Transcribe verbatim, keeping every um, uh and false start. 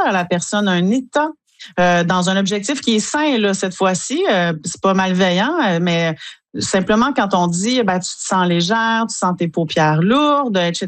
à la personne un état euh, dans un objectif qui est sain, là, cette fois-ci. Euh, c'est pas malveillant, euh, mais simplement quand on dit ben, tu te sens légère, tu sens tes paupières lourdes, et cetera